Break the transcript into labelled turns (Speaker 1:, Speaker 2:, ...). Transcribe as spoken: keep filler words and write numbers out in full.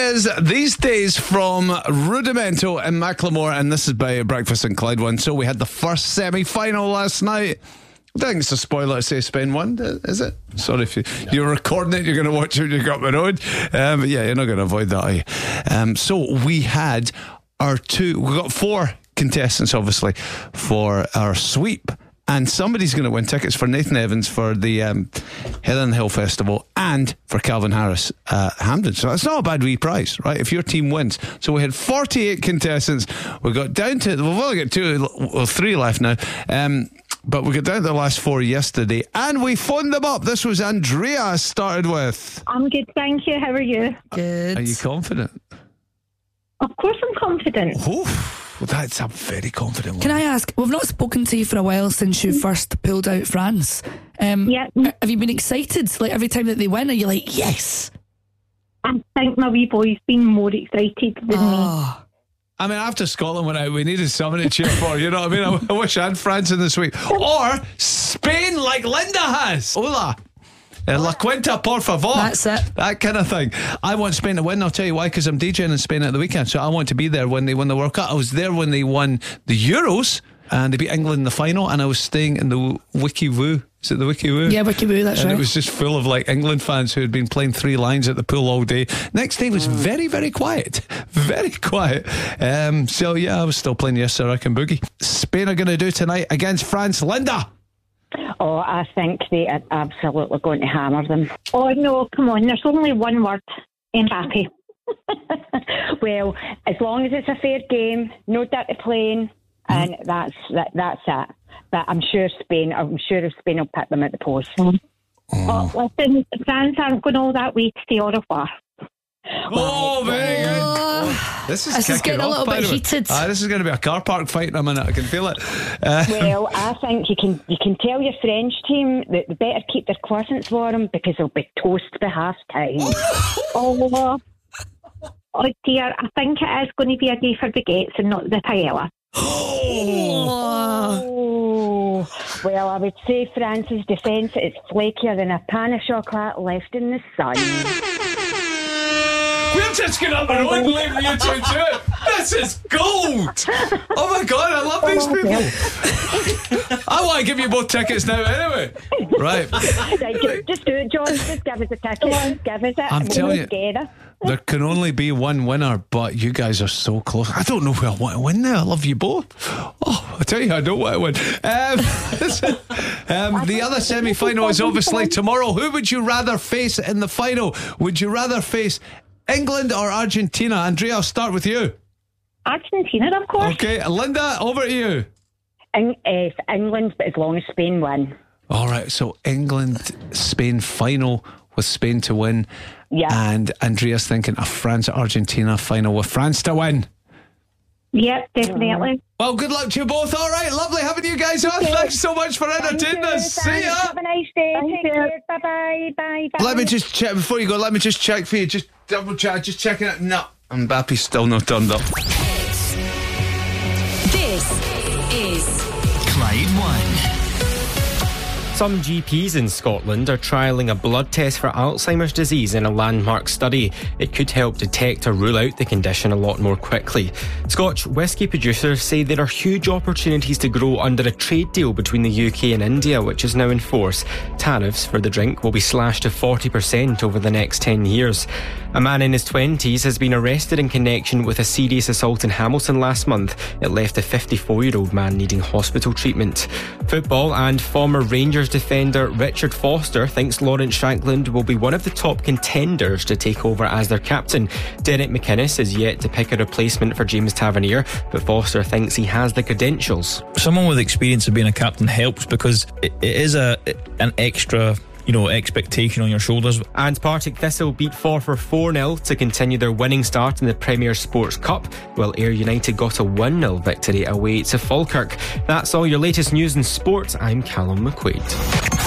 Speaker 1: is These Days from Rudimento in Macklemore, and this is by Breakfast in Clyde. So we had the first semi-final last night. I don't think it's a spoiler to say Spain won, is it? Sorry if you, no. you're recording it, you're going to watch it when you got the road. Um, but yeah, you're not going to avoid that, are you? Um, so we had our two, we got four contestants, obviously, for our sweep. And somebody's going to win tickets for Nathan Evans for the um, Heather Hill Festival and for Calvin Harris uh, Hampden. So that's not a bad wee prize, right? If your team wins. So we had forty-eight contestants. We got down to, we've only got two or three left now. Um, but we got down to the last four yesterday and we phoned them up. This was Andrea I started with.
Speaker 2: I'm good, thank you. How are you?
Speaker 3: Good.
Speaker 1: Are you confident?
Speaker 2: Of course I'm confident.
Speaker 1: Oh. Well, that's a very confident one.
Speaker 3: Can I ask, we've not spoken to you for a while since you first pulled out France. Um,
Speaker 2: yeah.
Speaker 3: Have you been excited? Like every time that they win, are you like, yes?
Speaker 2: I think my wee boy's been more excited than
Speaker 3: oh.
Speaker 2: me.
Speaker 1: I mean, after Scotland went out, we needed someone to cheer for, you know what I mean? I, I wish I had France in this week. Or Spain like Linda has. Hola. Uh, La Cuenta, por favor.
Speaker 3: That's it.
Speaker 1: That kind of thing. I want Spain to win. I'll tell you why, because I'm DJing in Spain at the weekend, so I want to be there when they win the World Cup. I was there when they won the Euros and they beat England in the final, and I was staying in the Wiki Woo. Is it the Wiki Woo?
Speaker 3: Yeah, Wiki Woo, that's
Speaker 1: and
Speaker 3: right.
Speaker 1: It was just full of like England fans who had been playing three lines at the pool all day. Next day was very, very quiet. Very quiet. Um, so yeah, I was still playing Yes Sir I Can Boogie. Spain are going to do tonight against France. Linda!
Speaker 4: Oh, I think they are absolutely going to hammer them.
Speaker 2: Oh, no, come on. There's only one word. Mbappe.
Speaker 4: Well, as long as it's a fair game, no dirty playing, and mm. that's that, that's it. But I'm sure Spain, I'm sure Spain will pick them at the post.
Speaker 2: Mm. Oh, listen, France aren't going all that way to stay au revoir.
Speaker 1: Oh, very good. Oh, this is,
Speaker 3: this is getting
Speaker 1: off,
Speaker 3: a little bit heated.
Speaker 1: Ah, this is going to be a car park fight in a minute. I can feel it. Uh,
Speaker 4: well, I think you can you can tell your French team that they better keep their croissants warm because they'll be toast by half time.
Speaker 2: oh, oh dear, I think it is going to be a day for baguettes and not the paella.
Speaker 4: Oh. oh. Well, I would say France's defence is flakier than a pan of chocolate left in the sun.
Speaker 1: We're just going up the road and leave you two to it. This is gold. Oh my God, I love these people. I want to give you both tickets now anyway. Right.
Speaker 4: Right, just do it, John. Just give us a ticket. Give us it.
Speaker 1: I'm telling you,
Speaker 4: together.
Speaker 1: There can only be one winner, but you guys are so close. I don't know who I want to win now. I love you both. Oh, I tell you, I don't want to win. Um, um, the other semi-final is obviously tomorrow. Who would you rather face in the final? Would you rather face England or Argentina? Andrea, I'll start with you.
Speaker 2: Argentina, of course.
Speaker 1: Okay, Linda, over to you.
Speaker 4: In, uh, England, but as long as Spain win.
Speaker 1: All right, so England, Spain final with Spain to win.
Speaker 4: Yeah.
Speaker 1: And Andrea's thinking a France-Argentina final with France to win.
Speaker 2: Yep, definitely.
Speaker 1: Well, good luck to you both. All right, lovely having you guys on.
Speaker 4: Okay.
Speaker 1: Thanks so much for entertaining us. See ya.
Speaker 4: Have a nice day.
Speaker 2: Thank
Speaker 4: Take
Speaker 2: you.
Speaker 4: care. Bye-bye. Bye. Bye.
Speaker 1: Let me just check before you go. Let me just check for you. Just double check. Just checking it. No, Mbappe's still not turned up.
Speaker 5: This is
Speaker 6: Clyde One.
Speaker 7: Some G Ps in Scotland are trialling a blood test for Alzheimer's disease in a landmark study. It could help detect or rule out the condition a lot more quickly. Scotch whisky producers say there are huge opportunities to grow under a trade deal between the U K and India, which is now in force. Tariffs for the drink will be slashed to forty percent over the next ten years. A man in his twenties has been arrested in connection with a serious assault in Hamilton last month. It left a fifty-four-year-old man needing hospital treatment. Football and former Rangers defender Richard Foster thinks Lawrence Shankland will be one of the top contenders to take over as their captain. Derek McInnes is yet to pick a replacement for James Tavernier, but Foster thinks he has the credentials.
Speaker 8: Someone with experience of being a captain helps because it, it is a an extra, you know, expectation on your shoulders.
Speaker 7: And Partick Thistle beat Forfar four nil to continue their winning start in the Premier Sports Cup, while Ayr United got a one nil victory away to Falkirk. That's all your latest news in sport. I'm Callum McQuaid.